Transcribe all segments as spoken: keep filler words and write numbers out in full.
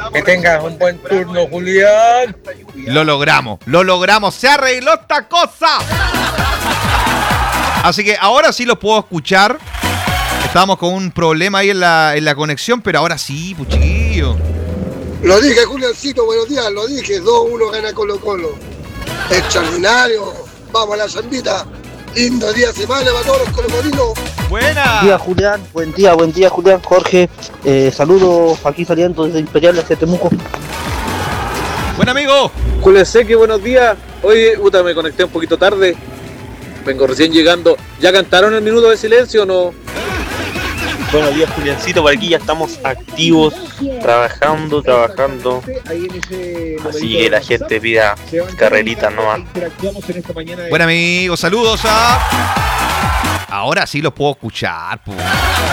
Que tengas un buen turno, Julián. Lo logramos, lo logramos, se arregló esta cosa. Así que ahora sí los puedo escuchar. Estábamos con un problema ahí en la, en la conexión, pero ahora sí, puchillo. Lo dije, Juliancito, buenos días, lo dije, dos uno gana Colo Colo. Extraordinario, vamos a la zambita. Lindo día semana para todos los colomorinos. Buena. Buen día, Julián, buen día, buen día, Julián, Jorge. Eh, saludos aquí saliendo desde Imperial hacia Temuco. Buen amigo. Julio Seque, buenos días. Oye, puta, me conecté un poquito tarde. Vengo recién llegando. ¿Ya cantaron el minuto de silencio o no? Buenos días, Juliancito, por aquí ya estamos activos, trabajando, trabajando. Así que la gente pida carreritas nomás. Buen amigo, saludos a... Ahora sí los puedo escuchar, po.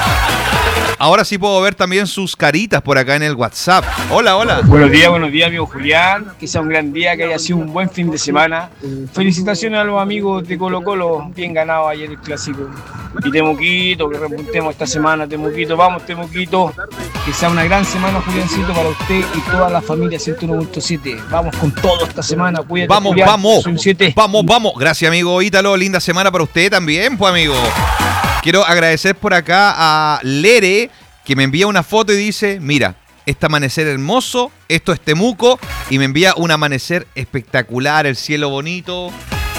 Ahora sí puedo ver también sus caritas por acá en el WhatsApp. Hola, hola. Buenos días, buenos días, amigo Julián. Que sea un gran día, que haya sido un buen fin de semana. Felicitaciones a los amigos de Colo Colo, bien ganado ayer el clásico. Y Temuquito, que repuntemos esta semana, Temuquito, vamos Temuquito. Que sea una gran semana, Juliancito, para usted y toda la familia ciento uno punto siete. Vamos con todo esta semana, cuídate. Vamos, Julián, vamos, soy un siete. vamos, vamos. Gracias, amigo Ítalo, linda semana para usted también, pues, amigo. Quiero agradecer por acá a Lere, que me envía una foto y dice, mira, este amanecer hermoso, esto es Temuco, y me envía un amanecer espectacular, el cielo bonito.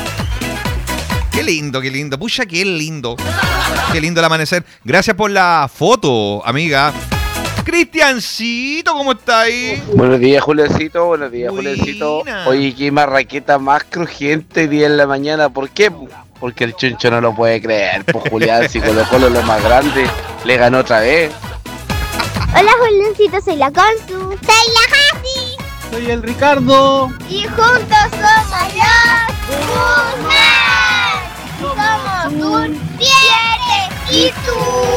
Qué lindo, qué lindo. Pucha, qué lindo. Qué lindo el amanecer. Gracias por la foto, amiga. Cristiancito, ¿cómo está ahí? Buenos días, Juliancito. Buenos días, Buena. Juliancito. Oye, qué marraqueta más crujiente día en la mañana. ¿Por qué? Porque el chuncho no lo puede creer. Pues Julián, si Colo Colo lo más grande, le ganó otra vez. Hola, Juliancito, soy la Consu. Soy la Jasi. Soy el Ricardo. Y juntos somos los Guzmán. Somos un siete. ¿Y tú?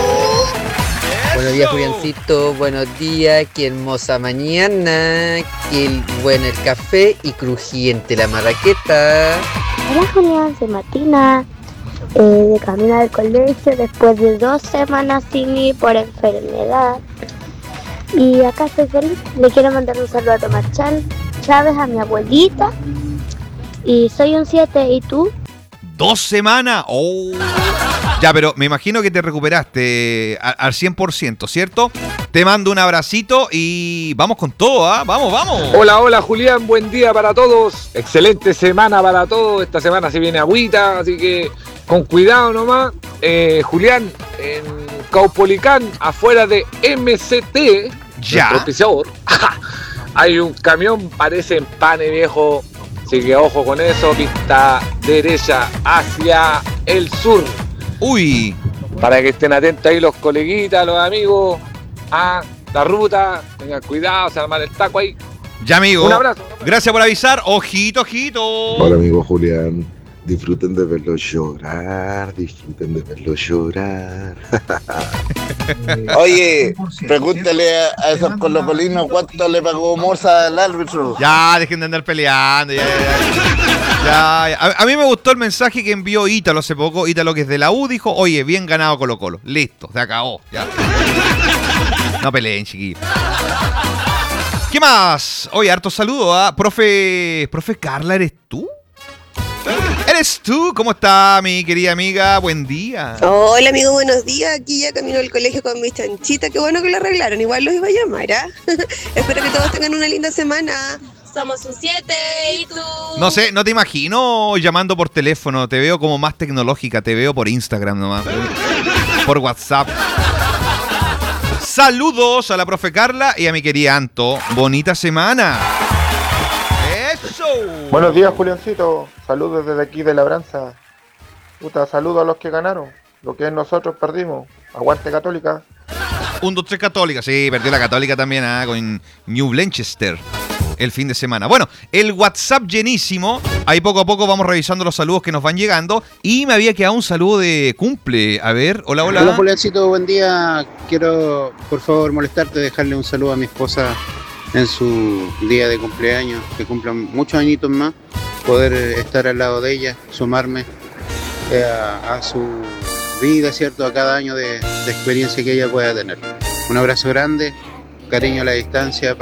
Buenos días, Juliancito, buenos días, qué hermosa mañana, qué bueno el café y crujiente la marraqueta. Hola, Julián, soy Martina, eh, de camino al colegio después de dos semanas sin ir por enfermedad. Y acá estoy feliz, le quiero mandar un saludo a Tomás Chávez, a mi abuelita. Y soy un siete, ¿y tú? ¿Dos semanas? Oh. Ya, pero me imagino que te recuperaste a- al cien por ciento, ¿cierto? Te mando un abracito y vamos con todo, ¿ah? Vamos, vamos. Hola, hola Julián, buen día para todos. Excelente semana para todos. Esta semana se viene agüita, así que con cuidado nomás. Eh, Julián, en Caupolicán, afuera de M C T, Ya. nuestro auspiciador, hay un camión, parece empane viejo. Así que ojo con eso, pista derecha hacia el sur. Uy. Para que estén atentos ahí los coleguitas, los amigos, a la ruta. Tengan cuidado, se arma el taco ahí. Ya, amigo. Un abrazo. Gracias por avisar. Ojito, ojito. Hola, amigo Julián. Disfruten de verlo llorar, disfruten de verlo llorar. Oye, pregúntale a, a esos colocolinos cuánto le pagó Moza al árbitro. Ya, dejen de andar peleando. Ya, ya, ya. Ya, ya. A, a mí me gustó el mensaje que envió Ítalo hace poco. Ítalo, que es de la U, dijo, oye, bien ganado Colo Colo. Listo, se acabó. Ya. No peleen, chiquillos. ¿Qué más? Oye, harto saludo a profe... Profe Carla, ¿eres tú? ¿Eres tú? ¿Cómo está, mi querida amiga? Buen día. Hola, amigo, buenos días. Aquí ya camino al colegio con mis chanchitas. Qué bueno que lo arreglaron. Igual los iba a llamar, ¿ah? Espero que todos tengan una linda semana. Somos un siete, ¿y tú? No sé, no te imagino llamando por teléfono. Te veo como más tecnológica. Te veo por Instagram nomás. Por WhatsApp. Saludos a la profe Carla y a mi querida Anto. Bonita semana. ¡Eso! Buenos días, Juliancito. Saludos desde aquí de Labranza. Puta, saludos a los que ganaron. Lo que nosotros perdimos. Aguante Católica. Un, dos, tres Católica. Sí, perdió la Católica también, ¿ah? Con New Blanchester el fin de semana. Bueno, el WhatsApp llenísimo. Ahí poco a poco vamos revisando los saludos que nos van llegando. Y me había quedado un saludo de cumple. A ver, hola, hola. Hola, Juliancito, buen día. Quiero, por favor, molestarte, dejarle un saludo a mi esposa en su día de cumpleaños, que cumplan muchos añitos más, poder estar al lado de ella, sumarme eh, a, a su vida, ¿cierto? A cada año de, de experiencia que ella pueda tener. Un abrazo grande, cariño a la distancia.